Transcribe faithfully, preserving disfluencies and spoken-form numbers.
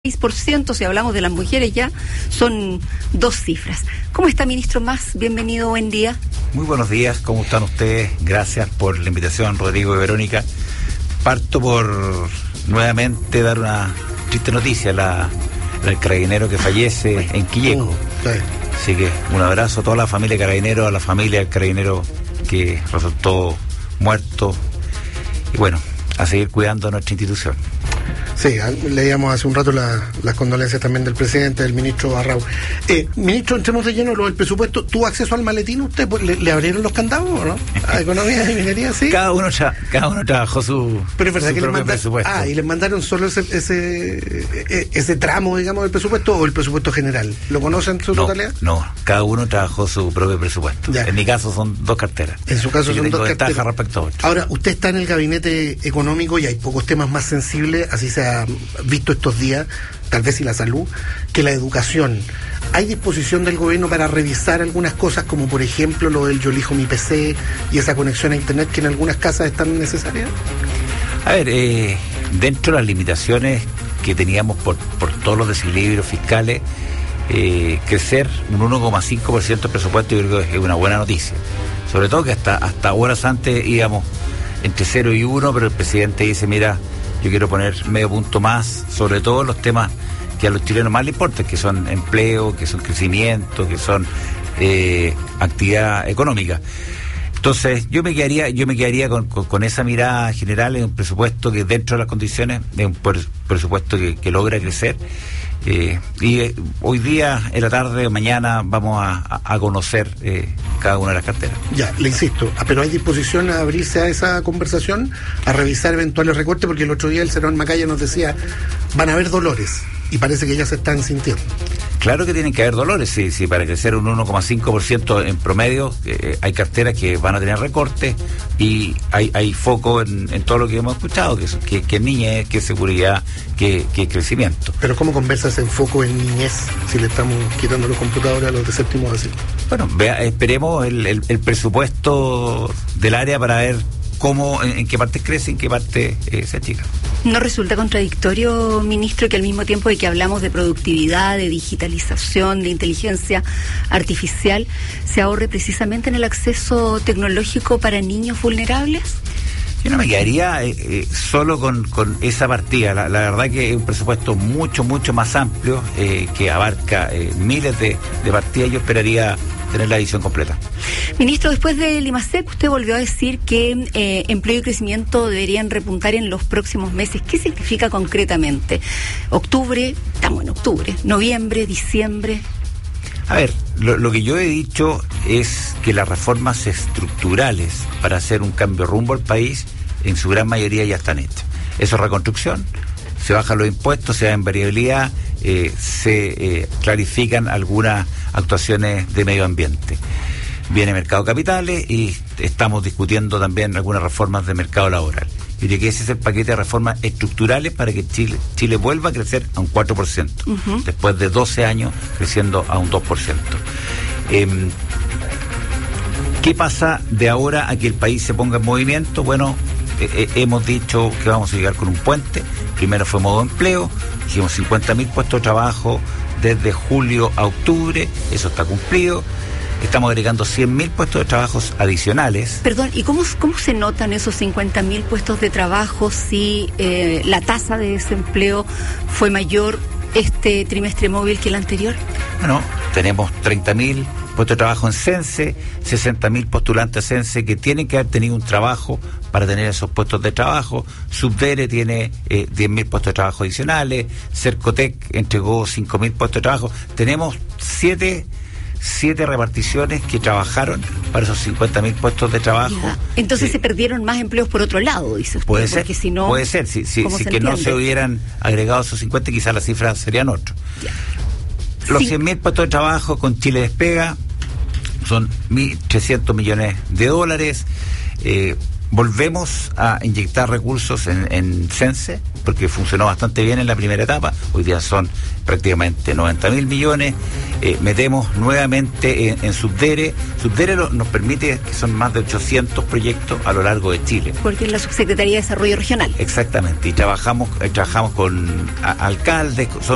seis por ciento, si hablamos de las mujeres ya, son dos cifras. ¿Cómo está, ministro Mas? Bienvenido, buen día. Muy buenos días, ¿cómo están ustedes? Gracias por la invitación, Rodrigo y Verónica. Parto por nuevamente dar una triste noticia, la, la del carabinero que fallece en Quilleco. Así que un abrazo a toda la familia carabinero, a la familia del carabinero que resultó muerto. Y bueno, a seguir cuidando a nuestra institución. Sí, leíamos hace un rato la, las condolencias también del presidente, del ministro Arrau. Eh, ministro, entremos de lleno lo del presupuesto. ¿Tuvo acceso al maletín usted? ¿Le, le abrieron los candados o no? ¿A Economía y Minería, sí? Cada uno, tra- cada uno trabajó su, Pero es verdad su que propio les manda- presupuesto. Ah, y les mandaron solo ese, ese, ese tramo, digamos, del presupuesto o el presupuesto general. ¿Lo conocen en su no, totalidad? No, cada uno trabajó su propio presupuesto. Ya. En mi caso son dos carteras. En su caso Así son que dos tengo ventaja carteras. respecto a otros. Ahora, usted está en el gabinete económico y hay pocos temas más sensibles, así se ha visto estos días, tal vez y la salud, que la educación. ¿Hay disposición del gobierno para revisar algunas cosas, como por ejemplo lo del Yo elijo mi P C y esa conexión a internet que en algunas casas están necesarias? A ver, eh, dentro de las limitaciones que teníamos por, por todos los desequilibrios fiscales, eh, crecer un uno coma cinco por ciento del presupuesto yo creo que es una buena noticia. Sobre todo que hasta, hasta horas antes íbamos entre cero y uno, pero el presidente dice, mira, yo quiero poner medio punto más, sobre todo los temas que a los chilenos más les importan, que son empleo, que son crecimiento, que son eh, actividad económica. Entonces, yo me quedaría, yo me quedaría con, con, con esa mirada general en un presupuesto que dentro de las condiciones es un presupuesto que, que logra crecer. Eh, y eh, hoy día, en la tarde o mañana, vamos a, a conocer eh, cada una de las carteras. Ya, le insisto, pero ¿hay disposición a abrirse a esa conversación, a revisar eventuales recortes? Porque el otro día el senador Macaya nos decía, van a haber dolores, y parece que ya se están sintiendo. Claro que tienen que haber dolores, sí, sí, para crecer un uno coma cinco por ciento en promedio, eh, hay carteras que van a tener recortes y hay, hay foco en, en todo lo que hemos escuchado, que, que, que niñez, que seguridad, que, que crecimiento. Pero ¿cómo conversas en foco en niñez si le estamos quitando los computadores a los de séptimo básico? Bueno, vea, esperemos el, el, el presupuesto del área para ver cómo, en, en qué parte crece, en qué parte eh, se achica. ¿No resulta contradictorio, ministro, que al mismo tiempo de que hablamos de productividad, de digitalización, de inteligencia artificial, se ahorre precisamente en el acceso tecnológico para niños vulnerables? Yo no me quedaría eh, eh, solo con, con esa partida. La, la verdad que es un presupuesto mucho, mucho más amplio, eh, que abarca eh, miles de, de partidas. Yo esperaría tener la visión completa. Ministro, después del IMASEC, usted volvió a decir que eh, empleo y crecimiento deberían repuntar en los próximos meses. ¿Qué significa concretamente? Octubre, estamos en octubre, noviembre, diciembre. A ver, lo, lo que yo he dicho es que las reformas estructurales para hacer un cambio rumbo al país, en su gran mayoría ya están hechas. Eso es reconstrucción, se bajan los impuestos, se da en variabilidad, eh, se eh, clarifican algunas actuaciones de medio ambiente. Viene mercado de capitales y estamos discutiendo también algunas reformas de mercado laboral. Yo diría que ese es el paquete de reformas estructurales para que Chile, Chile vuelva a crecer a un cuatro por ciento, uh-huh. después de doce años creciendo a un dos por ciento. Eh, ¿Qué pasa de ahora a que el país se ponga en movimiento? Bueno, eh, eh, hemos dicho que vamos a llegar con un puente. Primero fue modo empleo, dijimos cincuenta mil puestos de trabajo desde julio a octubre, eso está cumplido. Estamos agregando cien mil puestos de trabajo adicionales. Perdón, ¿y cómo, cómo se notan esos cincuenta mil puestos de trabajo si eh, la tasa de desempleo fue mayor este trimestre móvil que el anterior? Bueno, tenemos treinta mil puestos de trabajo en Sense, sesenta mil postulantes a Sense que tienen que haber tenido un trabajo para tener esos puestos de trabajo. Subdere tiene eh, diez mil puestos de trabajo adicionales, Cercotec entregó cinco mil puestos de trabajo. Tenemos siete... siete reparticiones que trabajaron para esos cincuenta mil puestos de trabajo. Ya. Entonces eh, se perdieron más empleos por otro lado, dice usted. Puede ser, si no, puede ser, si, si, si que no se hubieran agregado esos cincuenta, quizás las cifras serían otras. Los sí. cien mil puestos de trabajo con Chile Despega son mil trescientos millones de dólares. Eh, volvemos a inyectar recursos en, en Sense, porque funcionó bastante bien en la primera etapa. Hoy día son prácticamente noventa mil millones. Eh, metemos nuevamente en, en Subdere. Subdere lo, nos permite, que son más de ochocientos proyectos a lo largo de Chile. Porque es la Subsecretaría de Desarrollo Regional. Exactamente, y trabajamos, eh, trabajamos con a, alcaldes, son